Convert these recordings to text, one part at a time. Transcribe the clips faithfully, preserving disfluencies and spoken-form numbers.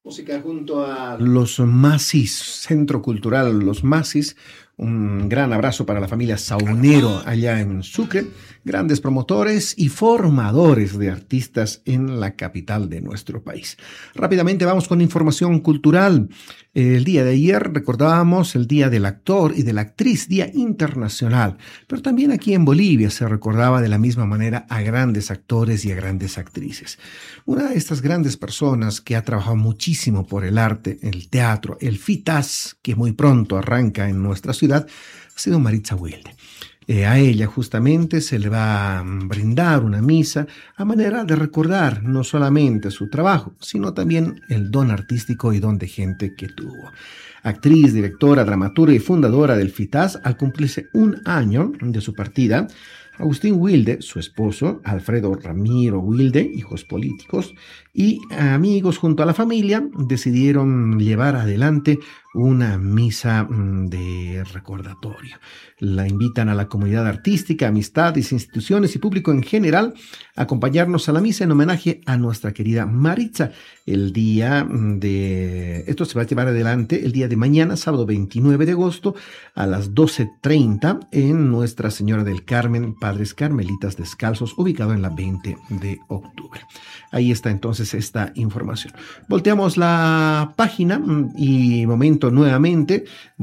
Música junto a los Masis, Centro Cultural Los Masis. Un gran abrazo para la familia Saunero allá en Sucre, grandes promotores y formadores de artistas en la capital de nuestro país. Rápidamente vamos con información cultural. El día de ayer recordábamos el Día del Actor y de la Actriz, Día Internacional, pero también aquí en Bolivia se recordaba de la misma manera a grandes actores y a grandes actrices. Una de estas grandes personas que ha trabajado muchísimo por el arte, el teatro, el FITAS, que muy pronto arranca en nuestra ciudad, ha sido Maritza Wilde. Eh, a ella justamente se le va a brindar una misa a manera de recordar no solamente su trabajo, sino también el don artístico y don de gente que tuvo. Actriz, directora, dramaturga y fundadora del FITAS, al cumplirse un año de su partida, Agustín Wilde, su esposo, Alfredo Ramiro Wilde, hijos políticos y amigos junto a la familia, decidieron llevar adelante una misa de recordatorio. La invitan a la comunidad artística, amistades, instituciones y público en general a acompañarnos a la misa en homenaje a nuestra querida Maritza. El día de... Esto se va a llevar adelante el día de mañana, sábado veintinueve de agosto, a las doce treinta en Nuestra Señora del Carmen, Padres Carmelitas Descalzos, ubicado en la veinte de octubre. Ahí está entonces esta información. Volteamos la página y momento nuevamente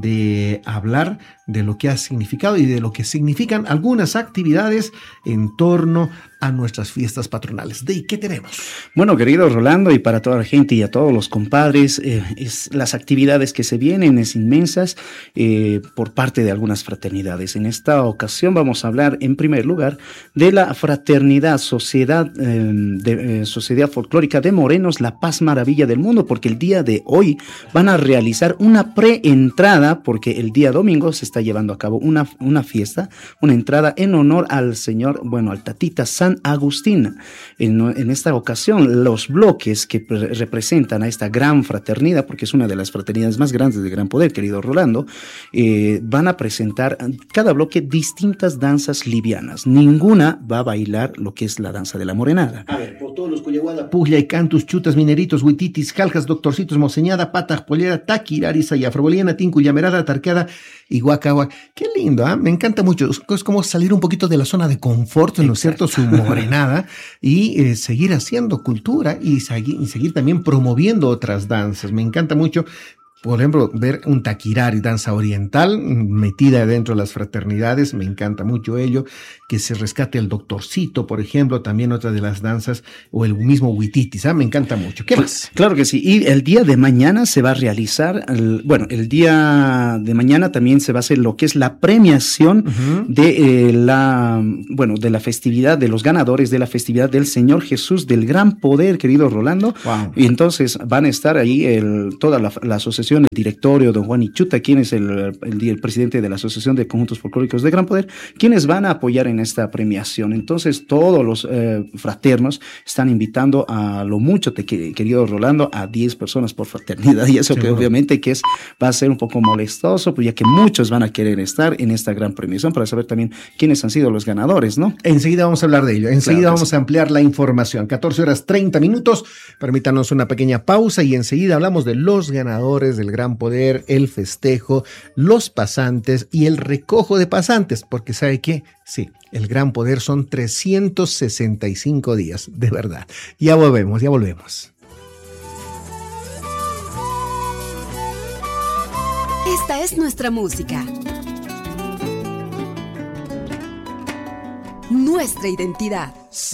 de hablar de lo que ha significado y de lo que significan algunas actividades en torno a nuestras fiestas patronales. ¿De qué tenemos? Bueno, querido Rolando, y para toda la gente y a todos los compadres, eh, es, las actividades que se vienen es inmensas eh, por parte de algunas fraternidades. En esta ocasión vamos a hablar en primer lugar de la Fraternidad Sociedad, eh, de, eh, Sociedad Folclórica de Morenos, La Paz Maravilla del Mundo, porque el día de hoy van a realizar una preentrada, porque el día domingo se está llevando a cabo una, una fiesta, una entrada en honor al señor, bueno, al Tatita San Agustín. En, en esta ocasión, los bloques que pre- representan a esta gran fraternidad, porque es una de las fraternidades más grandes de Gran Poder, querido Rolando, eh, van a presentar cada bloque distintas danzas livianas. Ninguna va a bailar lo que es la danza de la morenada. A ver, por todos los Cuyaguada, Puglia y Cantus, Chutas, Mineritos, Huititis, Caljas, Doctorcitos, Moseñada, Pataj, Pollera, Taquirarisa y Afroboliana, Tinku, Llamerada, Tarqueada y Guacagua. Qué lindo, ¿eh? Me encanta mucho. Es como salir un poquito de la zona de confort, ¿no es cierto? Su morenada y eh, seguir haciendo cultura y, segui- y seguir también promoviendo otras danzas. Me encanta mucho. Por ejemplo, ver un taquirari, danza oriental, metida dentro de las fraternidades, me encanta mucho ello. Que se rescate el doctorcito, por ejemplo, también otra de las danzas, o el mismo huititis, ¿eh? Me encanta mucho. ¿Qué más? Claro que sí, y el día de mañana se va a realizar, el, bueno, el día de mañana también se va a hacer lo que es la premiación uh-huh. de eh, la, bueno, de la festividad, de los ganadores de la festividad del Señor Jesús del Gran Poder, querido Rolando. Wow. Y entonces van a estar ahí el, toda la, la asociación, el directorio, don Juan Ichuta, quien es el, el, el presidente de la Asociación de Conjuntos Folclóricos de Gran Poder, quienes van a apoyar en esta premiación. Entonces todos los eh, fraternos están invitando a lo mucho, te, querido Rolando, a diez personas por fraternidad, y eso sí, que bueno. obviamente que es, va a ser un poco molestoso, pues ya que muchos van a querer estar en esta gran premiación para saber también quiénes han sido los ganadores, ¿no? Enseguida vamos a hablar de ello, enseguida claro vamos sí. a ampliar la información. catorce horas treinta minutos, permítanos una pequeña pausa y enseguida hablamos de los ganadores del Gran Poder, el festejo, los pasantes y el recojo de pasantes, porque ¿sabe qué? Sí, el Gran Poder son trescientos sesenta y cinco días, de verdad. Ya volvemos, ya volvemos. Esta es nuestra música, nuestra identidad.